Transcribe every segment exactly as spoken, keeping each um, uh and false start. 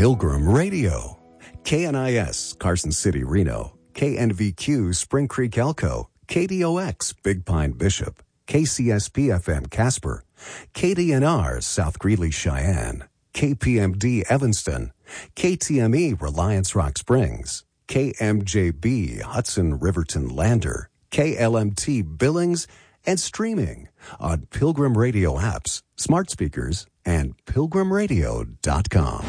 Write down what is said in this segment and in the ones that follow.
Pilgrim Radio. K N I S, Carson City, Reno. K N V Q, Spring Creek, Elko. K D O X, Big Pine, Bishop. K C S P F M, Casper. K D N R, South Greeley, Cheyenne. K P M D, Evanston. K T M E, Reliance Rock Springs. K M J B, Hudson, Riverton, Lander. K L M T, Billings, and streaming on Pilgrim Radio apps, smart speakers, and pilgrim radio dot com.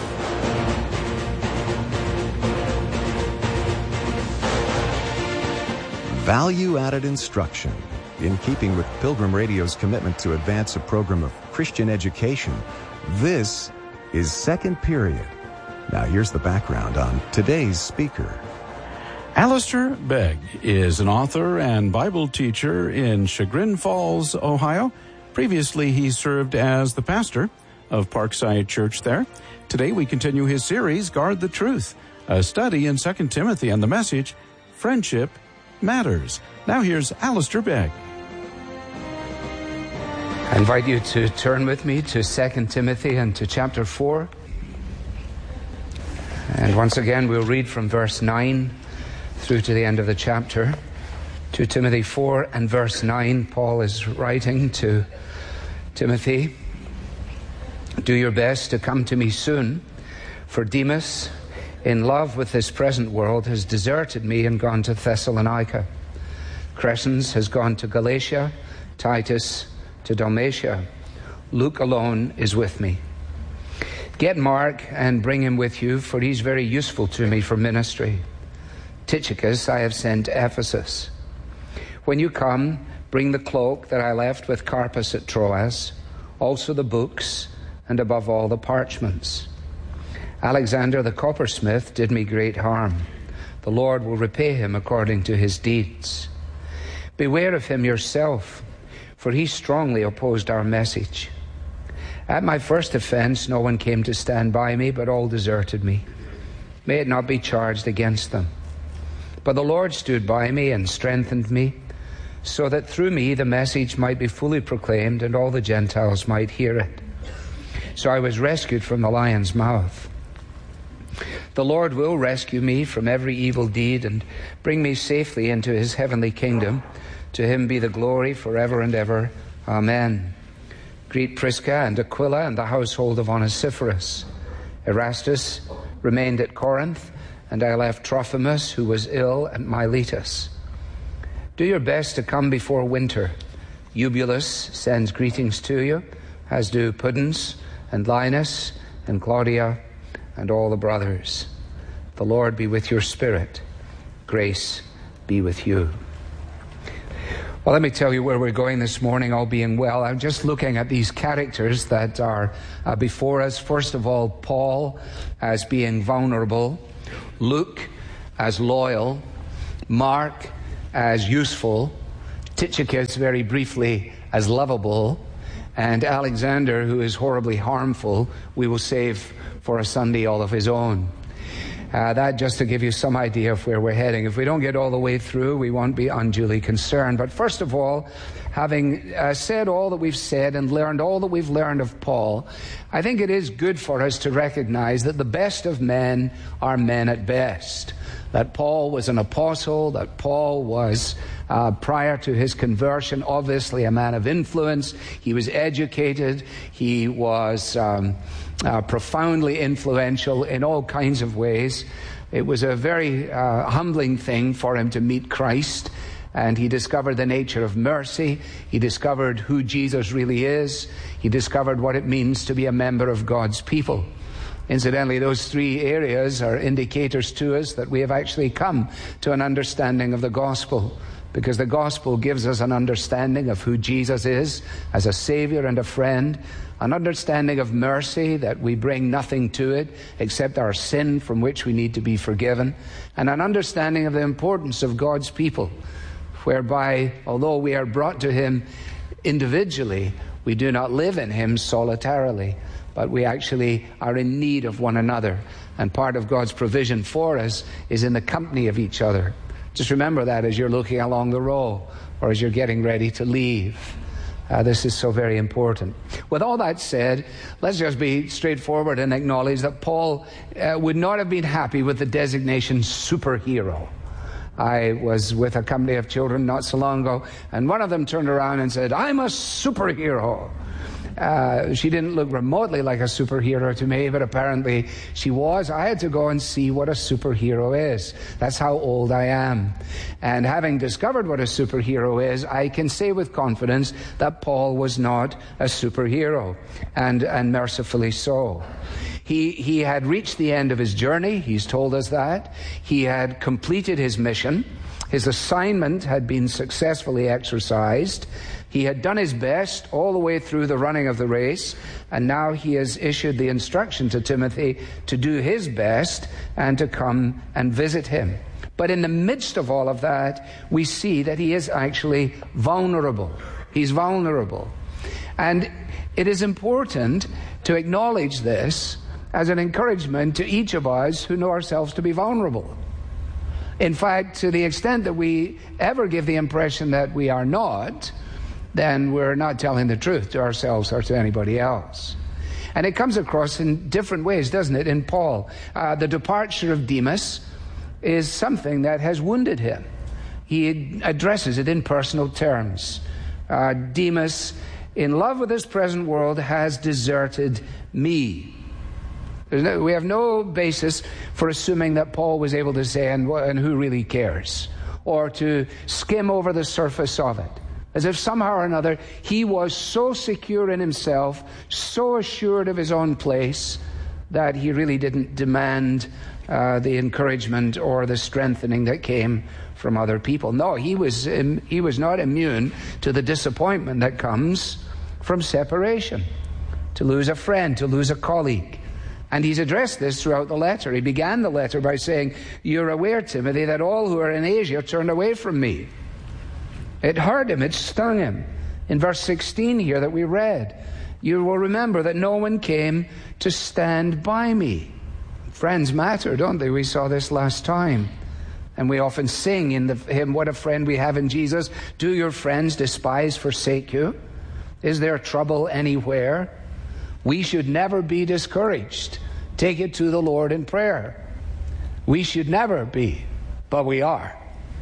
Value-added instruction. In keeping with Pilgrim Radio's commitment to advance a program of Christian education, this is Second Period. Now here's the background on today's speaker. Alistair Begg is an author and Bible teacher in Chagrin Falls, Ohio. Previously, he served as the pastor of Parkside Church there. Today, we continue his series, Guard the Truth, a study in Second Timothy and the message, Friendship Matters. Now here's Alistair Begg. I invite you to turn with me to Second Timothy and to chapter four. And once again, we'll read from verse nine through to the end of the chapter. Second Timothy four and verse nine, Paul is writing to Timothy, "Do your best to come to me soon, for Demas, in love with this present world, has deserted me and gone to Thessalonica. Crescens has gone to Galatia, Titus to Dalmatia. Luke alone is with me. Get Mark and bring him with you, for he's very useful to me for ministry. Tychicus I have sent to Ephesus. When you come, bring the cloak that I left with Carpus at Troas, also the books, and above all the parchments. Alexander the coppersmith did me great harm. The Lord will repay him according to his deeds. Beware of him yourself, for he strongly opposed our message. At my first offense, no one came to stand by me, but all deserted me. May it not be charged against them. But the Lord stood by me and strengthened me, so that through me the message might be fully proclaimed and all the Gentiles might hear it. So I was rescued from the lion's mouth. The Lord will rescue me from every evil deed and bring me safely into his heavenly kingdom. To him be the glory forever and ever. Amen. Greet Prisca and Aquila and the household of Onesiphorus. Erastus remained at Corinth, and I left Trophimus, who was ill, at Miletus. Do your best to come before winter. Eubulus sends greetings to you, as do Pudens and Linus and Claudia and all the brothers. The Lord be with your spirit. Grace be with you." Well, let me tell you where we're going this morning, all being well. I'm just looking at these characters that are uh, before us. First of all, Paul as being vulnerable, Luke as loyal, Mark as useful, Tychicus very briefly as lovable, and Alexander, who is horribly harmful, we will save for a Sunday all of his own. Uh, that just to give you some idea of where we're heading. If we don't get all the way through, we won't be unduly concerned. But first of all, having uh, said all that we've said and learned all that we've learned of Paul, I think it is good for us to recognize that the best of men are men at best. That Paul was an apostle, that Paul was, uh, prior to his conversion, obviously a man of influence. He was educated. He was um, uh, profoundly influential in all kinds of ways. It was a very uh, humbling thing for him to meet Christ, and he discovered the nature of mercy. He discovered who Jesus really is. He discovered what it means to be a member of God's people. Incidentally, those three areas are indicators to us that we have actually come to an understanding of the gospel, because the gospel gives us an understanding of who Jesus is as a Savior and a friend, an understanding of mercy, that we bring nothing to it except our sin from which we need to be forgiven, and an understanding of the importance of God's people, whereby, although we are brought to him individually, we do not live in him solitarily, but we actually are in need of one another. And part of God's provision for us is in the company of each other. Just remember that as you're looking along the row or as you're getting ready to leave. Uh, this is so very important. With all that said, let's just be straightforward and acknowledge that Paul uh, would not have been happy with the designation superhero. I was with a company of children not so long ago, and one of them turned around and said, "I'm a superhero." Uh, she didn't look remotely like a superhero to me, but apparently she was. I had to go and see what a superhero is. That's how old I am. And having discovered what a superhero is, I can say with confidence that Paul was not a superhero, and, and mercifully so. He, he had reached the end of his journey. He's told us that. He had completed his mission. His assignment had been successfully exercised. He had done his best all the way through the running of the race, and now he has issued the instruction to Timothy to do his best and to come and visit him. But in the midst of all of that, we see that he is actually vulnerable. He's vulnerable. And it is important to acknowledge this as an encouragement to each of us who know ourselves to be vulnerable. In fact, to the extent that we ever give the impression that we are not, then we're not telling the truth to ourselves or to anybody else. And it comes across in different ways, doesn't it, in Paul? Uh, the departure of Demas is something that has wounded him. He addresses it in personal terms. Uh, Demas, in love with this present world, has deserted me. No, we have no basis for assuming that Paul was able to say, and, and who really cares? Or to skim over the surface of it. As if somehow or another he was so secure in himself, so assured of his own place, that he really didn't demand uh, the encouragement or the strengthening that came from other people. No, he was um, he was not immune to the disappointment that comes from separation. To lose a friend, to lose a colleague. And he's addressed this throughout the letter. He began the letter by saying, "You're aware, Timothy, that all who are in Asia turned away from me." It hurt him, it stung him. In verse sixteen here that we read, "You will remember that no one came to stand by me." Friends matter, don't they? We saw this last time. And we often sing in the hymn, "What a friend we have in Jesus." Do your friends despise, forsake you? Is there trouble anywhere? We should never be discouraged. Take it to the Lord in prayer. We should never be, but we are.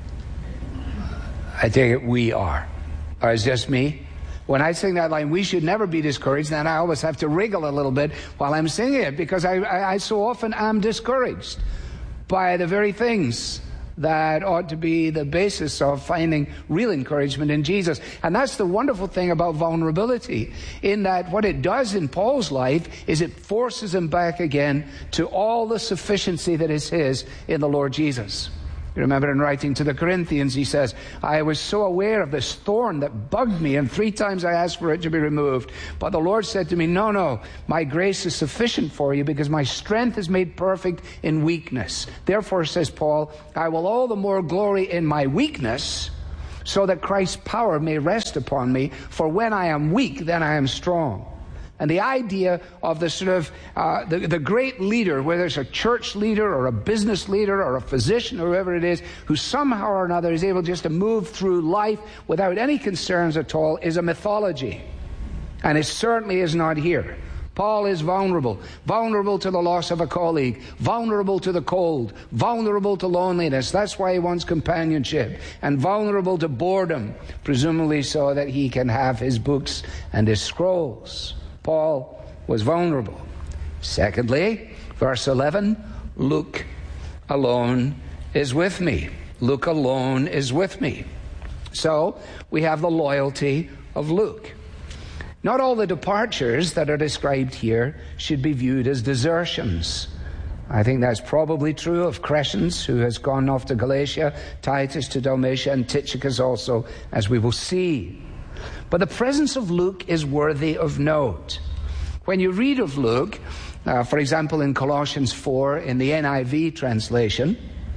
I take it we are. Or is it just me? When I sing that line, "we should never be discouraged," then I always have to wriggle a little bit while I'm singing it, because I, I, I so often am discouraged by the very things that ought to be the basis of finding real encouragement in Jesus. And that's the wonderful thing about vulnerability, in that what it does in Paul's life is it forces him back again to all the sufficiency that is his in the Lord Jesus. You remember in writing to the Corinthians, he says, "I was so aware of this thorn that bugged me, and three times I asked for it to be removed. But the Lord said to me, no, no, my grace is sufficient for you, because my strength is made perfect in weakness. Therefore," says Paul, "I will all the more glory in my weakness, so that Christ's power may rest upon me. For when I am weak, then I am strong." And the idea of the sort of uh, the, the great leader, whether it's a church leader or a business leader or a physician or whoever it is, who somehow or another is able just to move through life without any concerns at all, is a mythology. And it certainly is not here. Paul is vulnerable. Vulnerable to the loss of a colleague. Vulnerable to the cold. Vulnerable to loneliness. That's why he wants companionship. And vulnerable to boredom, presumably so that he can have his books and his scrolls. Paul was vulnerable. Secondly, verse eleven, Luke alone is with me. Luke alone is with me. So we have the loyalty of Luke. Not all the departures that are described here should be viewed as desertions. I think that's probably true of Crescens, who has gone off to Galatia, Titus to Dalmatia, and Tychicus also, as we will see. But the presence of Luke is worthy of note. When you read of Luke, uh, for example, in Colossians four, in the N I V translation,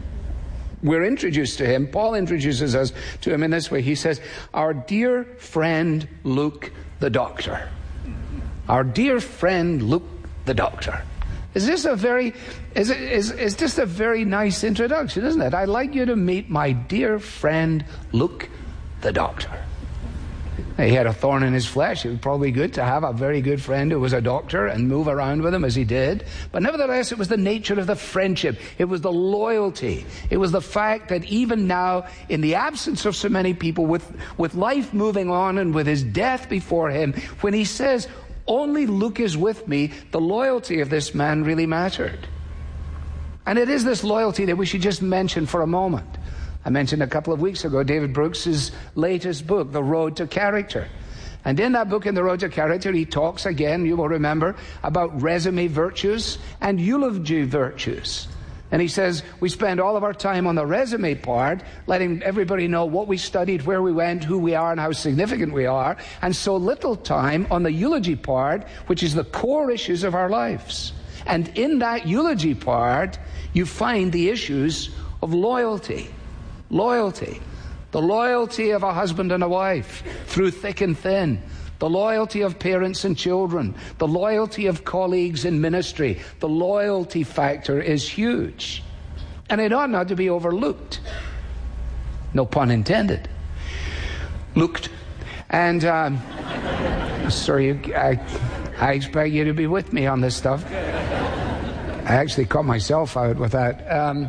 we're introduced to him. Paul introduces us to him in this way. He says, "Our dear friend Luke the doctor." Our dear friend Luke the doctor. Is this a very, is it, is, is this a very nice introduction, isn't it? I'd like you to meet my dear friend Luke the doctor. He had a thorn in his flesh. It was probably good to have a very good friend who was a doctor and move around with him as he did. But nevertheless, it was the nature of the friendship. It was the loyalty. It was the fact that even now, in the absence of so many people, with, with life moving on and with his death before him, when he says, only Luke is with me, the loyalty of this man really mattered. And it is this loyalty that we should just mention for a moment. I mentioned a couple of weeks ago David Brooks's latest book, The Road to Character. And in that book, In the Road to Character, he talks again, you will remember, about resume virtues and eulogy virtues. And he says, we spend all of our time on the resume part, letting everybody know what we studied, where we went, who we are, and how significant we are, and so little time on the eulogy part, which is the core issues of our lives. And in that eulogy part, you find the issues of loyalty. Loyalty. The loyalty of a husband and a wife through thick and thin. The loyalty of parents and children. The loyalty of colleagues in ministry. The loyalty factor is huge. And it ought not to be overlooked. No pun intended. Looked. And, um, sorry, I, I expect you to be with me on this stuff. I actually caught myself out with that. Um,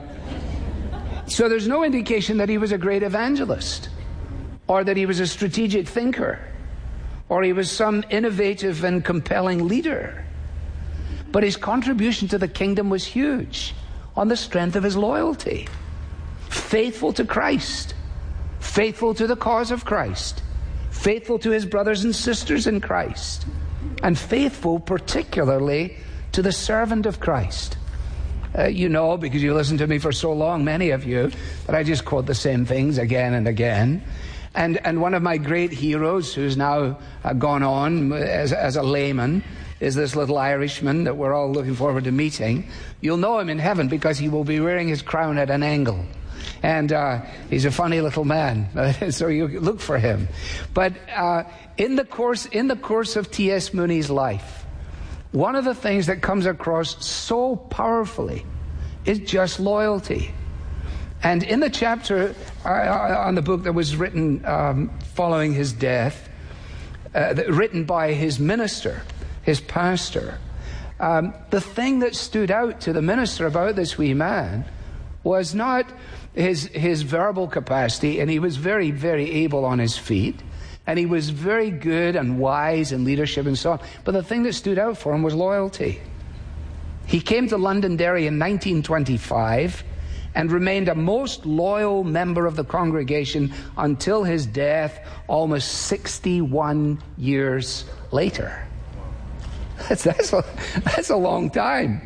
So there's no indication that he was a great evangelist, or that he was a strategic thinker, or he was some innovative and compelling leader. But his contribution to the kingdom was huge on the strength of his loyalty. Faithful to Christ, faithful to the cause of Christ, faithful to his brothers and sisters in Christ, and faithful particularly to the servant of Christ. Uh, you know, because you listened to me for so long, many of you, that I just quote the same things again and again. And and one of my great heroes, who's now uh, gone on as, as a layman, is this little Irishman that we're all looking forward to meeting. You'll know him in heaven because he will be wearing his crown at an angle. And uh, he's a funny little man, so you look for him. But uh, in the course in the course of T S Mooney's life, one of the things that comes across so powerfully is just loyalty. And in the chapter uh, on the book that was written um, following his death, uh, written by his minister, his pastor, um, the thing that stood out to the minister about this wee man was not his, his verbal capacity, and he was very, very able on his feet. And he was very good and wise in leadership and so on. But the thing that stood out for him was loyalty. He came to Londonderry in nineteen twenty-five and remained a most loyal member of the congregation until his death almost sixty-one years later. That's, that's, a, that's a long time.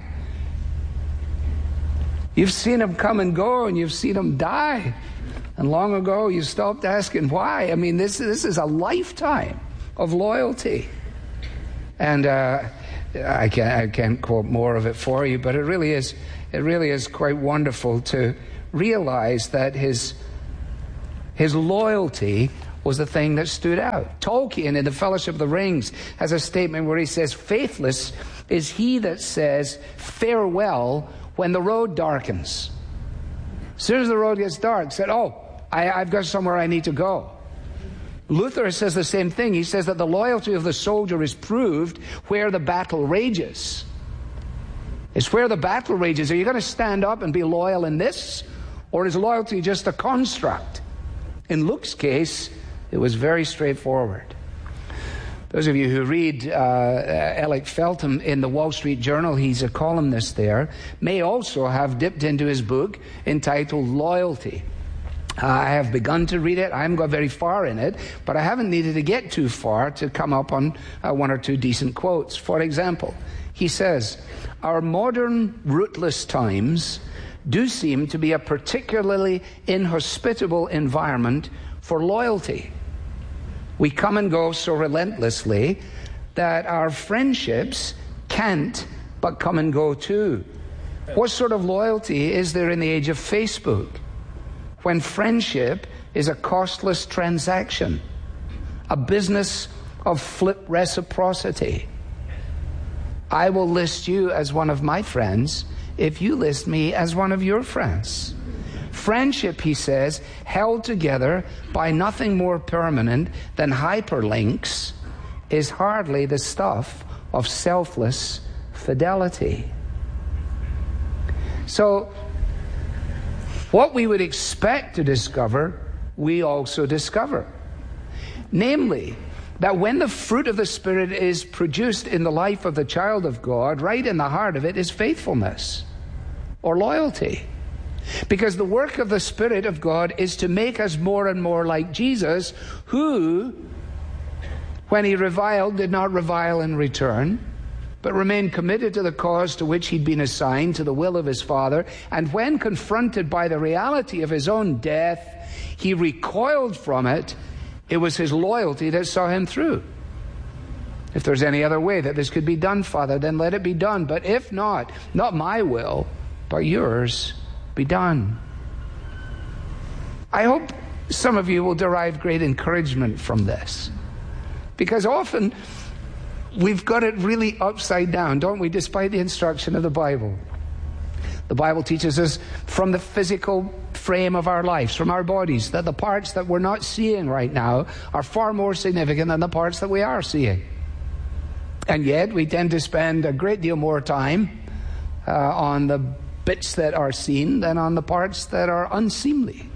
You've seen him come and go, and you've seen him die. And long ago, you stopped asking why. I mean, this, this is a lifetime of loyalty. And uh, I, can't, I can't quote more of it for you, but it really is, it really is quite wonderful to realize that his, his loyalty was the thing that stood out. Tolkien, in The Fellowship of the Rings, has a statement where he says, faithless is he that says farewell when the road darkens. As soon as the road gets dark, said, oh, I, I've got somewhere I need to go. Luther says the same thing. He says that the loyalty of the soldier is proved where the battle rages. It's where the battle rages. Are you going to stand up and be loyal in this? Or is loyalty just a construct? In Luke's case, it was very straightforward. Those of you who read uh, Alec Feltham in the Wall Street Journal, he's a columnist there, may also have dipped into his book entitled Loyalty. Uh, I have begun to read it. I haven't got very far in it, but I haven't needed to get too far to come up on uh, one or two decent quotes. For example, he says, our modern rootless times do seem to be a particularly inhospitable environment for loyalty. We come and go so relentlessly that our friendships can't but come and go too. What sort of loyalty is there in the age of Facebook, when friendship is a costless transaction, a business of flip reciprocity? I will list you as one of my friends if you list me as one of your friends. Friendship, he says, held together by nothing more permanent than hyperlinks, is hardly the stuff of selfless fidelity. So, what we would expect to discover, we also discover. Namely, that when the fruit of the Spirit is produced in the life of the child of God, right in the heart of it is faithfulness or loyalty. Because the work of the Spirit of God is to make us more and more like Jesus, who, when he reviled, did not revile in return, but remained committed to the cause to which he'd been assigned, to the will of his Father. And when confronted by the reality of his own death, he recoiled from it. It was his loyalty that saw him through. If there's any other way that this could be done, Father, then let it be done. But if not, not my will, but yours be done. I hope some of you will derive great encouragement from this. Because often we've got it really upside down, don't we, despite the instruction of the Bible. The Bible teaches us from the physical frame of our lives, from our bodies, that the parts that we're not seeing right now are far more significant than the parts that we are seeing. And yet we tend to spend a great deal more time uh, on the bits that are seen than on the parts that are unseemly.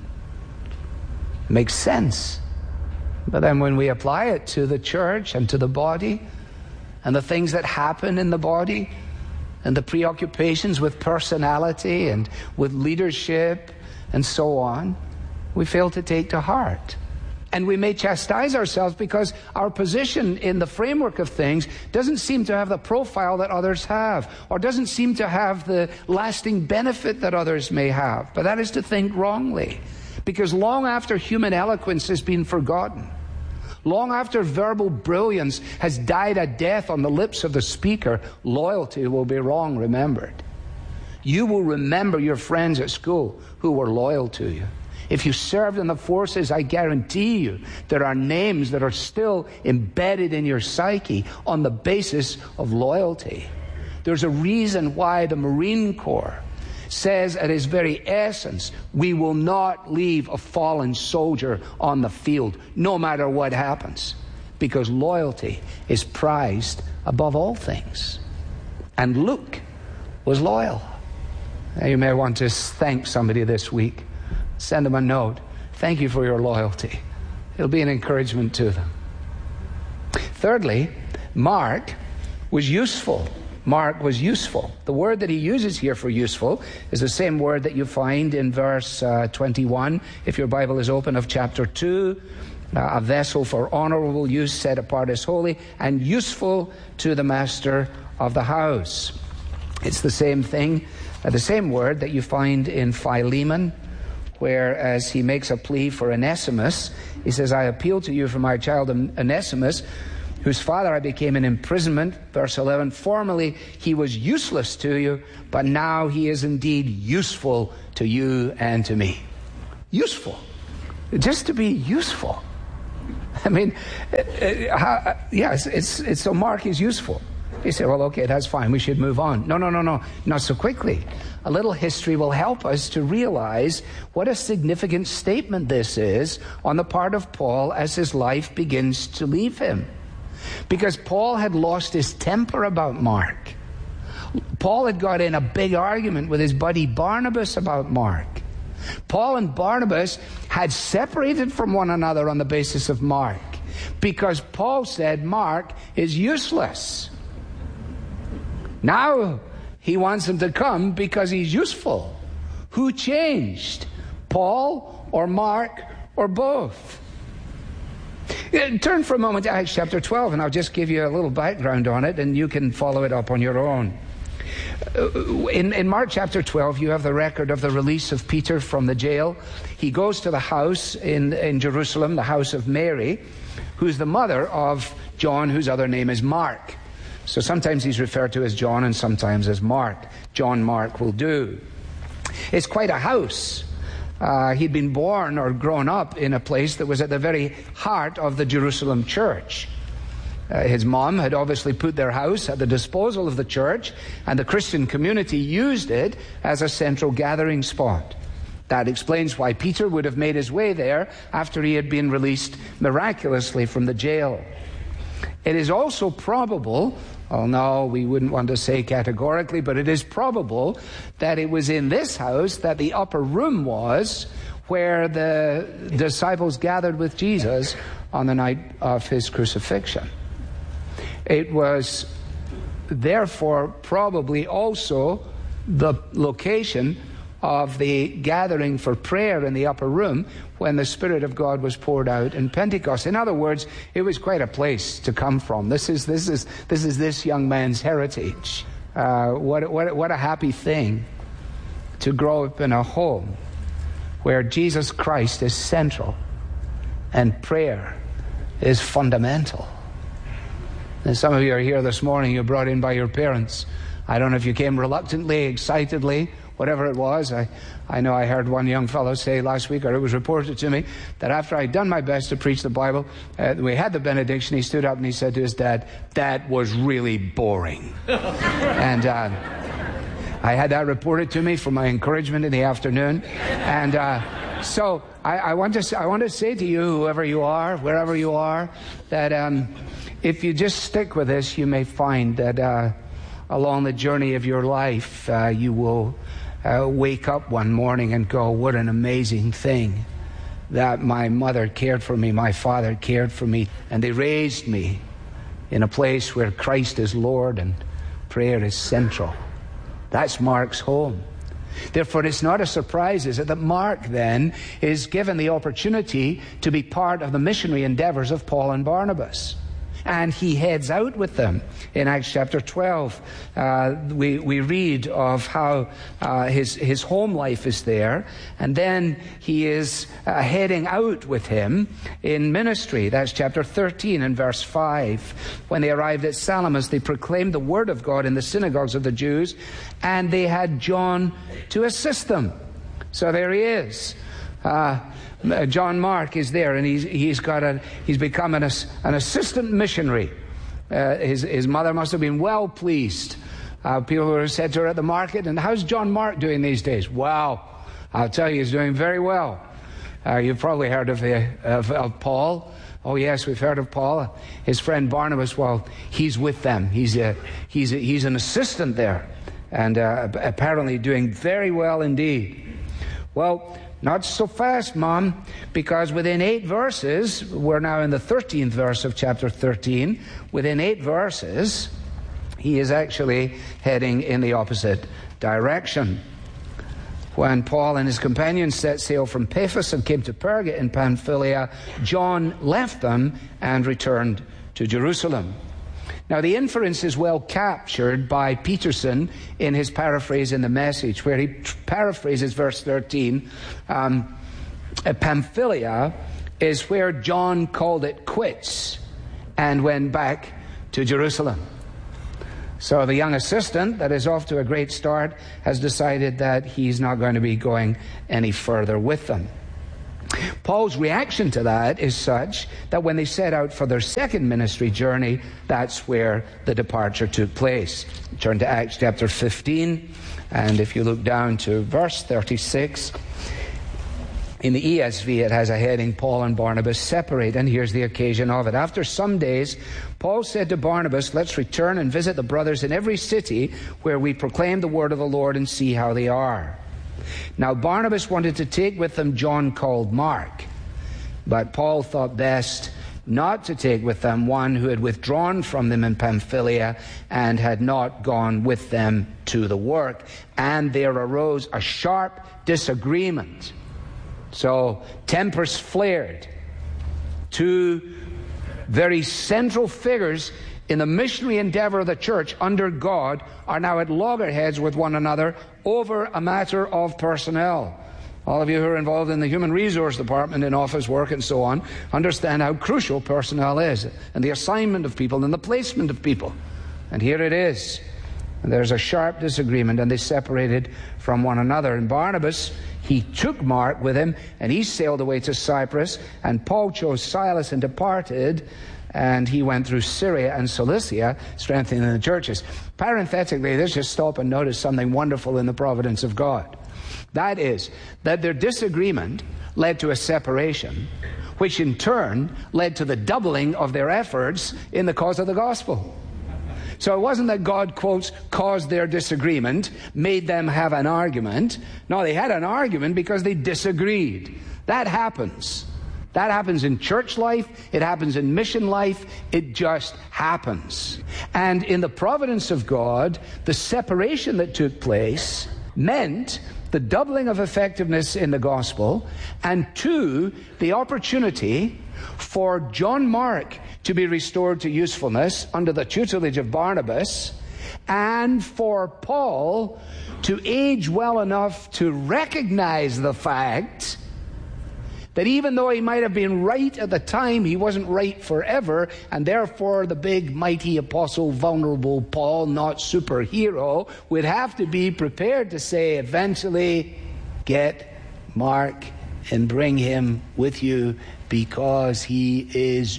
It makes sense. But then when we apply it to the church and to the body, and the things that happen in the body, and the preoccupations with personality and with leadership and so on, we fail to take to heart. And we may chastise ourselves because our position in the framework of things doesn't seem to have the profile that others have, or doesn't seem to have the lasting benefit that others may have. But that is to think wrongly, because long after human eloquence has been forgotten, long after verbal brilliance has died a death on the lips of the speaker, loyalty will be wrong remembered. You will remember your friends at school who were loyal to you. If you served in the forces, I guarantee you there are names that are still embedded in your psyche on the basis of loyalty. There's a reason why the Marine Corps says at its very essence, we will not leave a fallen soldier on the field, no matter what happens, because loyalty is prized above all things. And Luke was loyal. Now, you may want to thank somebody this week. Send them a note. Thank you for your loyalty. It'll be an encouragement to them. Thirdly, Mark was useful. Mark was useful. The word that he uses here for useful is the same word that you find in verse uh, twenty-one, if your Bible is open, of chapter two. Uh, a vessel for honorable use, set apart as holy, and useful to the master of the house. It's the same thing, uh, the same word that you find in Philemon, where as he makes a plea for Onesimus, he says, I appeal to you for my child Onesimus, whose father I became in imprisonment. Verse eleven, formerly he was useless to you, but now he is indeed useful to you and to me. Useful. Just to be useful. I mean, uh, how, yes, it's, it's so Mark is useful. You say, well, okay, that's fine. We should move on. No, no, no, no, not so quickly. A little history will help us to realize what a significant statement this is on the part of Paul as his life begins to leave him. Because Paul had lost his temper about Mark. Paul had got in a big argument with his buddy Barnabas about Mark. Paul and Barnabas had separated from one another on the basis of Mark, because Paul said Mark is useless. Now he wants him to come because he's useful. Who changed? Paul or Mark or both? Turn for a moment to Acts chapter twelve, and I'll just give you a little background on it, and you can follow it up on your own. In, in Mark chapter twelve, you have the record of the release of Peter from the jail. He goes to the house in, in Jerusalem, the house of Mary, who's the mother of John, whose other name is Mark. So sometimes he's referred to as John and sometimes as Mark. John Mark will do. It's quite a house. Uh, he'd been born or grown up in a place that was at the very heart of the Jerusalem church. Uh, his mom had obviously put their house at the disposal of the church, and the Christian community used it as a central gathering spot. That explains why Peter would have made his way there after he had been released miraculously from the jail. It is also probable, oh no, we wouldn't want to say categorically, but it is probable that it was in this house that the upper room was where the disciples gathered with Jesus on the night of his crucifixion. It was therefore probably also the location of the gathering for prayer in the upper room when the Spirit of God was poured out in Pentecost. In other words, it was quite a place to come from. This is this is this is this young man's heritage. Uh, what what what a happy thing to grow up in a home where Jesus Christ is central and prayer is fundamental. And some of you are here this morning. You're brought in by your parents. I don't know if you came reluctantly, excitedly, whatever it was. I, I know I heard one young fellow say last week, or it was reported to me, that after I'd done my best to preach the Bible, uh, we had the benediction, he stood up and he said to his dad, "That was really boring." and uh, I had that reported to me for my encouragement in the afternoon. And uh, so I, I, want to, I want to say to you, whoever you are, wherever you are, that um, if you just stick with this, you may find that uh, along the journey of your life, uh, you will uh, wake up one morning and go, what an amazing thing that my mother cared for me, my father cared for me, and they raised me in a place where Christ is Lord and prayer is central. That's Mark's home. Therefore, it's not a surprise, is it, that Mark then is given the opportunity to be part of the missionary endeavors of Paul and Barnabas. And he heads out with them. In Acts chapter twelve, uh, we, we read of how uh, his, his home life is there. And then he is uh, heading out with him in ministry. That's chapter thirteen and verse five. When they arrived at Salamis, they proclaimed the word of God in the synagogues of the Jews, and they had John to assist them. So there he is. Uh, John Mark is there, and he's he's got a he's become an an assistant missionary. Uh, his his mother must have been well pleased. Uh, people would have said to her at the market, "And how's John Mark doing these days?" "Wow, I'll tell you, he's doing very well." Uh, you've probably heard of, uh, of of Paul. Oh yes, we've heard of Paul. His friend Barnabas. Well, he's with them. He's a he's a, he's an assistant there, and uh, apparently doing very well indeed. Well, not so fast, Mom, because within eight verses, we're now in the thirteenth verse of chapter thirteen, within eight verses, he is actually heading in the opposite direction. When Paul and his companions set sail from Paphos and came to Perga in Pamphylia, John left them and returned to Jerusalem. Now, the inference is well captured by Peterson in his paraphrase in the Message, where he tr- paraphrases verse thirteen. Um, Pamphylia is where John called it quits and went back to Jerusalem. So the young assistant that is off to a great start has decided that he's not going to be going any further with them. Paul's reaction to that is such that when they set out for their second ministry journey, that's where the departure took place. Turn to Acts chapter fifteen, and if you look down to verse thirty-six, in the E S V it has a heading, Paul and Barnabas separate, and here's the occasion of it. After some days, Paul said to Barnabas, "Let's return and visit the brothers in every city where we proclaim the word of the Lord and see how they are." Now Barnabas wanted to take with them John called Mark, but Paul thought best not to take with them one who had withdrawn from them in Pamphylia and had not gone with them to the work. And there arose a sharp disagreement. So tempers flared. Two very central figures in the missionary endeavor of the church under God are now at loggerheads with one another over a matter of personnel. All of you who are involved in the human resource department in office work and so on understand how crucial personnel is, and the assignment of people and the placement of people. And here it is. And there's a sharp disagreement, and they separated from one another. And Barnabas, he took Mark with him, and he sailed away to Cyprus, and Paul chose Silas and departed, and he went through Syria and Cilicia, strengthening the churches. Parenthetically, let's just stop and notice something wonderful in the providence of God. That is, that their disagreement led to a separation, which in turn led to the doubling of their efforts in the cause of the gospel. So it wasn't that God, quotes, caused their disagreement, made them have an argument. No, they had an argument because they disagreed. That happens. That happens in church life. It happens in mission life. It just happens. And in the providence of God, the separation that took place meant the doubling of effectiveness in the gospel, and two, the opportunity for John Mark to be restored to usefulness under the tutelage of Barnabas, and for Paul to age well enough to recognize the fact that even though he might have been right at the time, he wasn't right forever, and therefore the big, mighty apostle, vulnerable Paul, not superhero, would have to be prepared to say eventually, get Mark and bring him with you because he is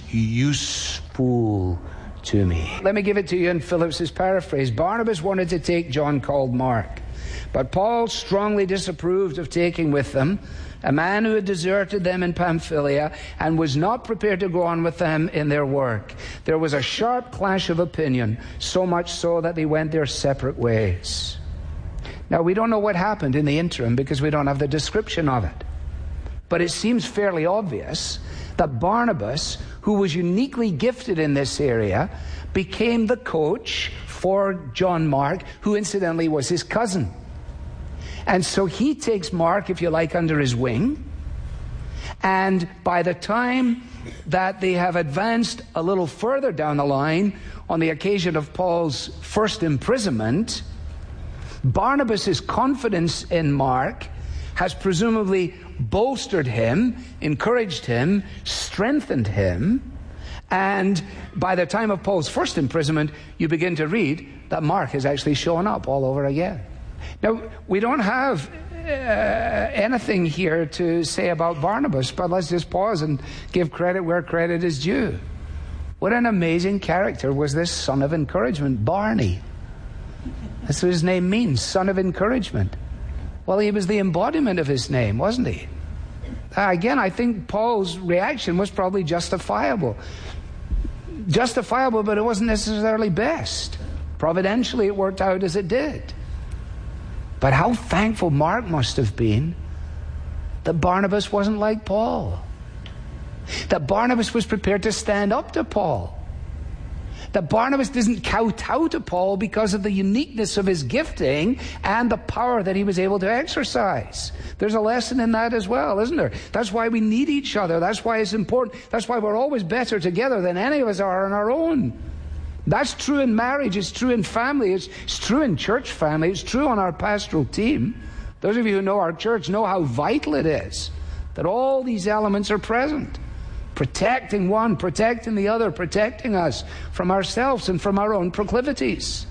useful to me. Let me give it to you in Phillips's paraphrase. Barnabas wanted to take John called Mark, but Paul strongly disapproved of taking with them a man who had deserted them in Pamphylia and was not prepared to go on with them in their work. There was a sharp clash of opinion, so much so that they went their separate ways. Now, we don't know what happened in the interim because we don't have the description of it. But it seems fairly obvious that Barnabas, who was uniquely gifted in this area, became the coach for John Mark, who incidentally was his cousin. And so he takes Mark, if you like, under his wing. And by the time that they have advanced a little further down the line, on the occasion of Paul's first imprisonment, Barnabas' confidence in Mark has presumably bolstered him, encouraged him, strengthened him. And by the time of Paul's first imprisonment, you begin to read that Mark has actually shown up all over again. Now, we don't have uh, anything here to say about Barnabas, but let's just pause and give credit where credit is due. What an amazing character was this son of encouragement, Barney. That's what his name means, son of encouragement. Well, he was the embodiment of his name, wasn't he? Uh, again, I think Paul's reaction was probably justifiable. Justifiable, but it wasn't necessarily best. Providentially, it worked out as it did. But how thankful Mark must have been that Barnabas wasn't like Paul. That Barnabas was prepared to stand up to Paul. That Barnabas didn't kowtow to Paul because of the uniqueness of his gifting and the power that he was able to exercise. There's a lesson in that as well, isn't there? That's why we need each other. That's why it's important. That's why we're always better together than any of us are on our own. That's true in marriage. It's true in family. It's, it's true in church family. It's true on our pastoral team. Those of you who know our church know how vital it is that all these elements are present. Protecting one, protecting the other, protecting us from ourselves and from our own proclivities.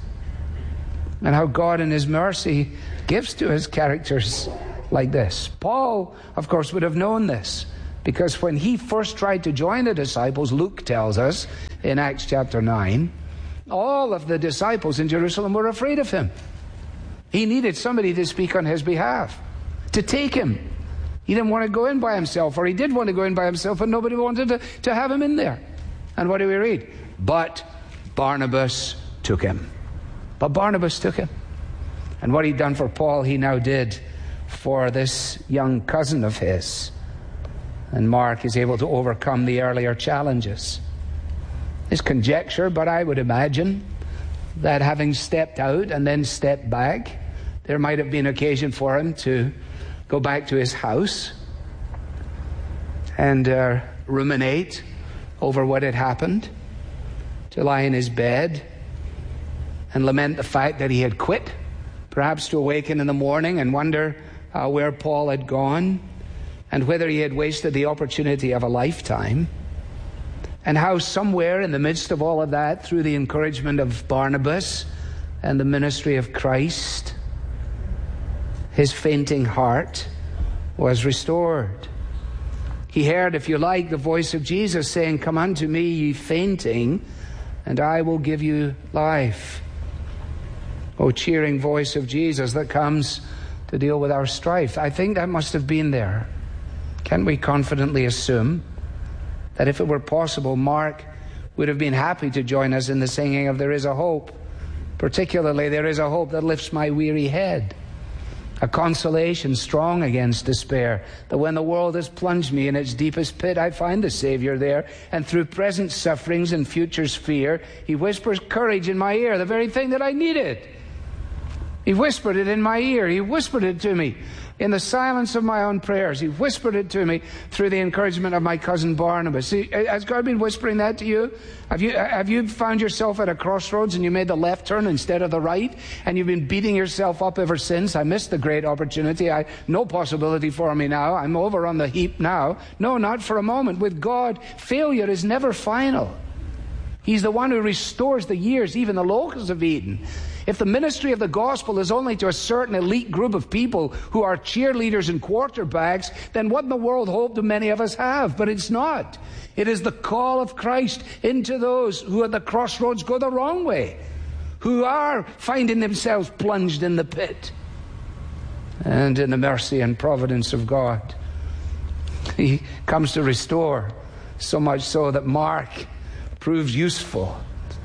And how God in his mercy gives to us characters like this. Paul, of course, would have known this, because when he first tried to join the disciples, Luke tells us in Acts chapter nine, all of the disciples in Jerusalem were afraid of him. He needed somebody to speak on his behalf, to take him. He didn't want to go in by himself, or he did want to go in by himself, and nobody wanted to, to have him in there. And what do we read? But Barnabas took him. But Barnabas took him. And what he'd done for Paul, he now did for this young cousin of his. And Mark is able to overcome the earlier challenges. It's conjecture, but I would imagine that having stepped out and then stepped back, there might have been occasion for him to go back to his house and uh, ruminate over what had happened, to lie in his bed and lament the fact that he had quit, perhaps to awaken in the morning and wonder uh, where Paul had gone and whether he had wasted the opportunity of a lifetime, and how somewhere in the midst of all of that, through the encouragement of Barnabas and the ministry of Christ, his fainting heart was restored. He heard, if you like, the voice of Jesus saying, "Come unto me, ye fainting, and I will give you life." Oh, cheering voice of Jesus that comes to deal with our strife. I think that must have been there. Can we confidently assume that if it were possible, Mark would have been happy to join us in the singing of There Is a Hope? Particularly, there is a hope that lifts my weary head, a consolation strong against despair, that when the world has plunged me in its deepest pit, I find the Savior there, and through present sufferings and future's fear, He whispers courage in my ear, the very thing that I needed. He whispered it in my ear. He whispered it to me in the silence of my own prayers. He whispered it to me through the encouragement of my cousin Barnabas. See, has God been whispering that to you? Have you have you found yourself at a crossroads and you made the left turn instead of the right? And you've been beating yourself up ever since? I missed the great opportunity. I no possibility for me now. I'm over on the heap now. No, not for a moment. With God, failure is never final. He's the one who restores the years, even the locusts of Eden. If the ministry of the gospel is only to a certain elite group of people who are cheerleaders and quarterbacks, then what in the world hope do many of us have? But it's not. It is the call of Christ into those who at the crossroads go the wrong way, who are finding themselves plunged in the pit. And in the mercy and providence of God, He comes to restore, so much so that Mark proves useful.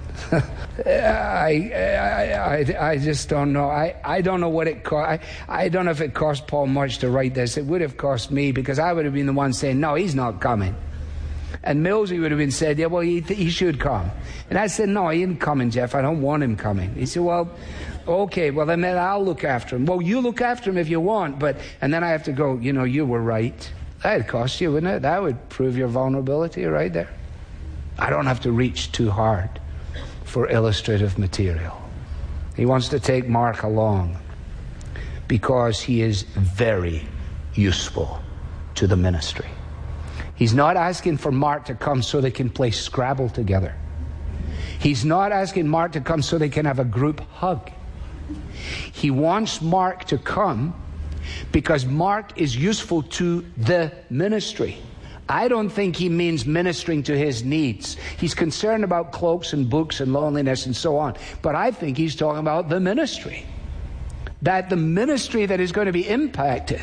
I, I, I, I just don't know. I, I don't know what it cost. I, I don't know if it cost Paul much to write this. It would have cost me, because I would have been the one saying, no, he's not coming. And Millsy would have been said, yeah, well, he, he should come. And I said, no, he ain't coming, Jeff. I don't want him coming. He said, well, okay, well, then I'll look after him. Well, you look after him if you want, but, and then I have to go, you know, you were right. That'd cost you, wouldn't it? That would prove your vulnerability right there. I don't have to reach too hard for illustrative material. He wants to take Mark along because he is very useful to the ministry. He's not asking for Mark to come so they can play Scrabble together. He's not asking Mark to come so they can have a group hug. He wants Mark to come because Mark is useful to the ministry. I don't think he means ministering to his needs. He's concerned about cloaks and books and loneliness and so on. But I think he's talking about the ministry. That the ministry that is going to be impacted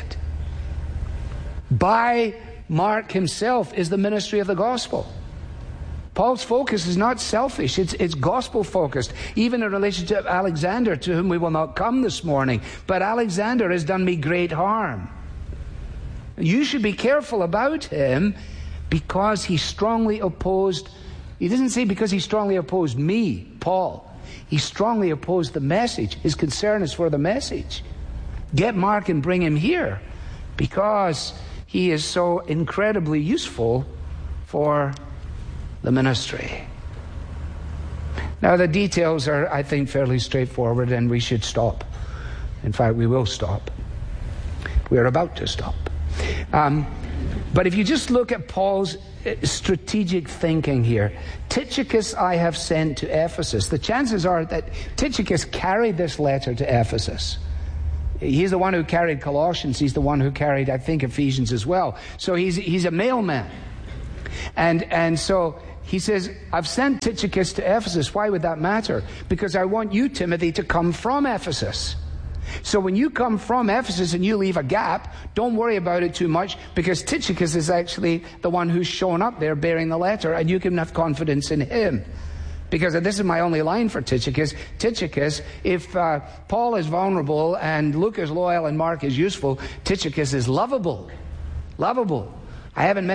by Mark himself is the ministry of the gospel. Paul's focus is not selfish. It's, it's gospel focused. Even in relation to Alexander, to whom we will not come this morning. But Alexander has done me great harm. You should be careful about him because he strongly opposed, he doesn't say because he strongly opposed me, Paul. He strongly opposed the message. His concern is for the message. Get Mark and bring him here because he is so incredibly useful for the ministry. Now the details are, I think, fairly straightforward, and we should stop. In fact, we will stop. We are about to stop. Um, but if you just look at Paul's strategic thinking here, Tychicus I have sent to Ephesus. The chances are that Tychicus carried this letter to Ephesus. He's the one who carried Colossians. He's the one who carried, I think, Ephesians as well. So he's he's a mailman. And and so he says, I've sent Tychicus to Ephesus. Why would that matter? Because I want you, Timothy, to come from Ephesus. So when you come from Ephesus and you leave a gap, don't worry about it too much, because Tychicus is actually the one who's shown up there bearing the letter, and you can have confidence in him. Because this is my only line for Tychicus. Tychicus, if uh, Paul is vulnerable and Luke is loyal and Mark is useful, Tychicus is lovable. Lovable. I haven't met